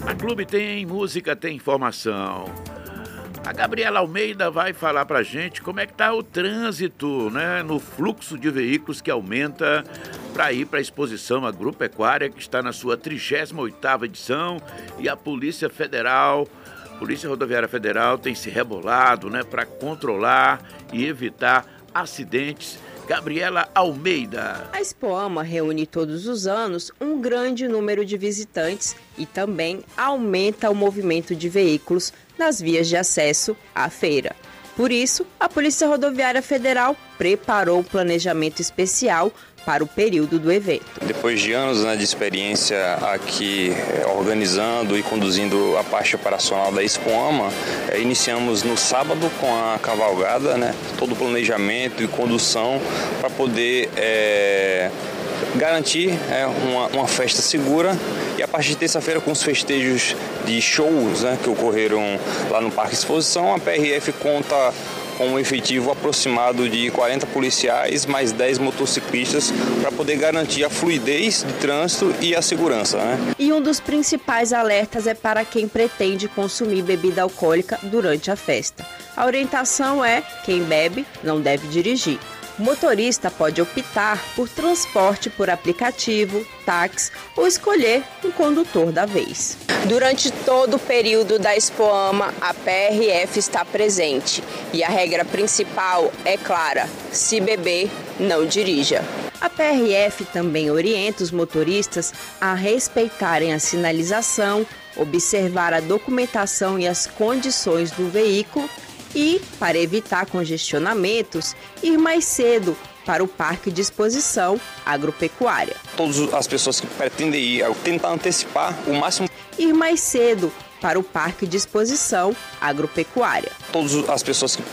A Clube tem música, tem informação. A Gabriela Almeida vai falar pra gente como é que tá o trânsito, né, no fluxo de veículos que aumenta para ir para a exposição agropecuária que está na sua 38ª edição, e a Polícia Rodoviária Federal tem se rebolado, né, para controlar e evitar acidentes. Gabriela Almeida. A Expoama reúne todos os anos um grande número de visitantes e também aumenta o movimento de veículos nas vias de acesso à feira. Por isso, a Polícia Rodoviária Federal preparou um planejamento especial para o período do evento. Depois de anos, de experiência aqui organizando e conduzindo a parte operacional da Expoama, iniciamos no sábado com a cavalgada, todo o planejamento e condução para poder garantir uma festa segura, e a partir de terça-feira, com os festejos de shows que ocorreram lá no Parque Exposição, a PRF conta com um efetivo aproximado de 40 policiais, mais 10 motociclistas, para poder garantir a fluidez de trânsito e a segurança. E um dos principais alertas é para quem pretende consumir bebida alcoólica durante a festa. A orientação é: quem bebe não deve dirigir. O motorista pode optar por transporte por aplicativo, táxi ou escolher um condutor da vez. Durante todo o período da Expoama, a PRF está presente e a regra principal é clara: se beber, não dirija. A PRF também orienta os motoristas a respeitarem a sinalização, observar a documentação e as condições do veículo e, para evitar congestionamentos, ir mais cedo para o Parque de Exposição Agropecuária. Todas as pessoas que pretendem ir, tentar antecipar o máximo. Ir mais cedo para o Parque de Exposição Agropecuária. Todas as pessoas que